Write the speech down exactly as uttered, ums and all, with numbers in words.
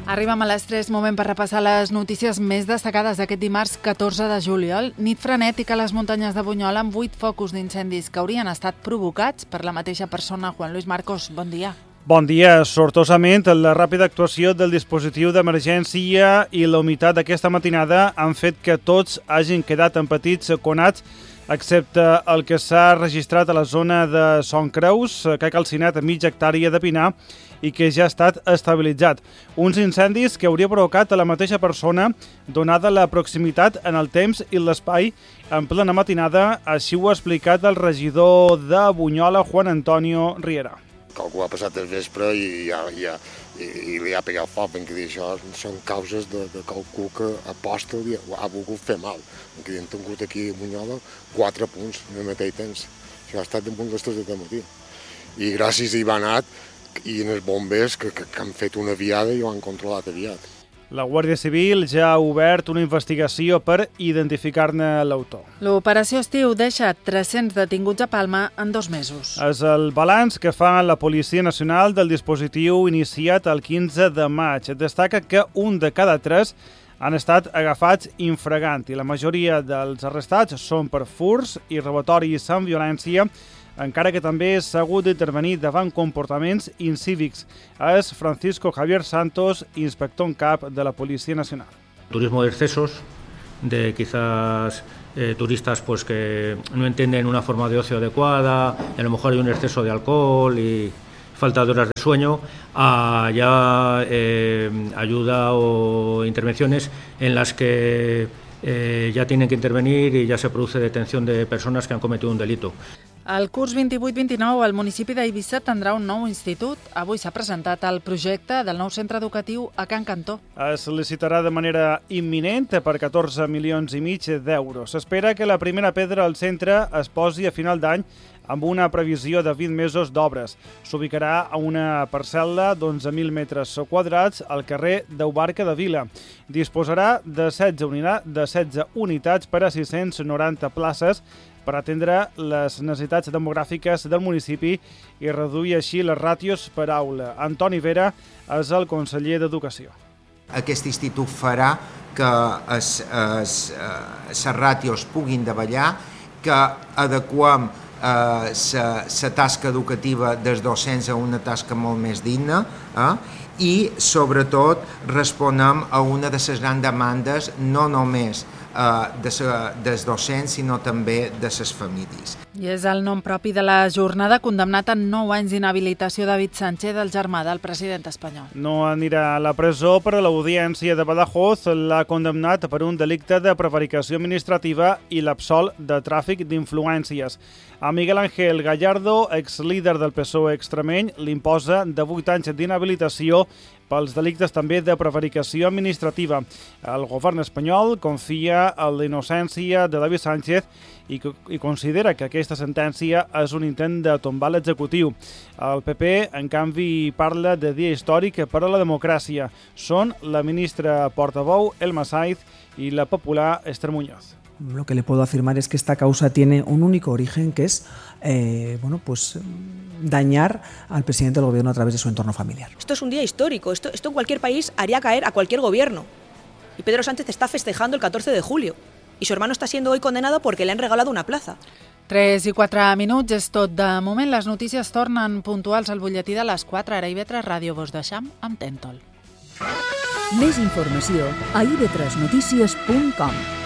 Arribem a les tres, moment per repassar les notícies més destacades d'aquest dimarts catorze de juliol. Nit frenètica a les muntanyes de Bunyola amb vuit focus d'incendis que haurien estat provocats per la mateixa persona. Juan Luis Marcos, bon dia. Bon dia. Sortosament, la ràpida actuació del dispositiu d'emergència i la humitat d'aquesta matinada han fet que tots hagin quedat en petits conats, excepte el que s'ha registrat a la zona de Son Creus, que ha calcinat a mitja hectàrea de pinar i que ja ha estat estabilitzat. Uns incendis que hauria provocat a la mateixa persona, donada la proximitat en el temps i l'espai en plena matinada, així ho ha explicat el regidor de Bunyola, Juan Antonio Riera. Algú ha passat el vespre i, ja, ja, i, i li ha pegat foc, en què dir, això són causes de, de qualcú que aposta i ha volgut fer mal. En què dir, hem tingut aquí a Bunyola quatre punts en el mateix temps. Això ha estat de punt les tres del matí. I gràcies a hi va anat i en els bombers que, que, que han fet una viada i ho han controlat aviat. La Guàrdia Civil ja ha obert una investigació per identificar-ne l'autor. L'operació Estiu deixa tres-cents detinguts a Palma en dos mesos. És el balanç que fa la Policia Nacional del dispositiu iniciat el quinze de maig. Destaca que un de cada tres han estat agafats infragant i la majoria dels arrestats són per furts i robatoris amb violència, encara que també s'ha hagut d'intervenir davant comportaments incívics. És Francisco Javier Santos, inspector en cap de la Policía Nacional. Turismo de excesos, de quizás eh, turistas pues que no entienden una forma de ocio adecuada, y a lo mejor hay un exceso de alcohol y falta de horas de sueño, a ya eh, ayuda o intervenciones en las que eh, ya tienen que intervenir y ya se produce detención de personas que han cometido un delito. El curs vint-i-vuit vint-i-nou, el municipi d'Eivissa tindrà un nou institut. Avui s'ha presentat el projecte del nou centre educatiu a Can Cantó. Es licitarà de manera imminent per catorze milions i mig d'euros. S'espera que la primera pedra al centre es posi a final d'any amb una previsió de vint mesos d'obres. S'ubicarà a una parcel·la d'onze mil metres quadrats al carrer d'Eubarca de Vila. Disposarà de setze unitats per a sis-cents noranta places per atendre les necessitats demogràfiques del municipi i reduir així les ràtios per aula. Antoni Vera és el conseller d'Educació. Aquest institut farà que les ràtios puguin davallar, que adequem la tasca educativa dels docents a una tasca molt més digna eh? i, sobretot, responem a una de les grans demandes, no només de dels docents, sinó també de les famílies. I és el nom propi de la jornada, condemnat a nou anys d'inhabilitació David Sánchez, el germà del president espanyol. No anirà a la presó, però l'Audiència de Badajoz l'ha condemnat per un delicte de prevaricació administrativa i l'absol de tràfic d'influències. A Miguel Ángel Gallardo, exlíder del P S O E extremeny, l'imposa de vuit anys d'inhabilitació pels delictes també de prevaricació administrativa. El govern espanyol confia en la innocència de David Sánchez i, i considera que aquesta sentència és un intent de tombar l'executiu. El P P, en canvi, parla de dia històric per a la democràcia. Són la ministra portaveu, Elma Saiz, i la popular Esther Muñoz. Lo que le puedo afirmar es que esta causa tiene un único origen, que es eh, bueno, pues, dañar al presidente del gobierno a través de su entorno familiar. Esto es un día histórico, esto, esto en cualquier país haría caer a cualquier gobierno. Y Pedro Sánchez está festejando el catorce de julio. Y su hermano está siendo hoy condenado porque le han regalado una plaza. tres i quatre minuts és tot. De moment, les notícies tornen puntuals al butlletí de les quatre. Ara I V tres Ràdio vos deixam amb Tèntol. Més informació a i ve tres notícies punt com.